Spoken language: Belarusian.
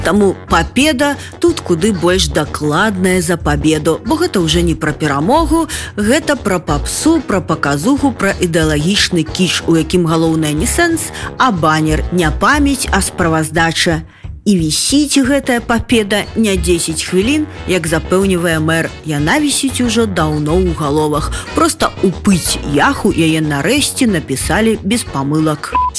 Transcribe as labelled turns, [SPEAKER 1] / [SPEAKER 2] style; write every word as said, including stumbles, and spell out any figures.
[SPEAKER 1] Таму папеда тут куды больш дакладная за пабеду, бо гэта ўжо не пра перамогу, гэта пра папсу, пра паказуху, пра ідэалагічны кіш, у якім галоўнае не сэнс, а банер, не памяць, а справаздача. І вісіць гэтая папеда не дзесяць хвілін, як запэўнівае мэр. Яна вісіць ужо даўно ў галовах. Проста упыць яху яе нарэшце напісалі без памылак.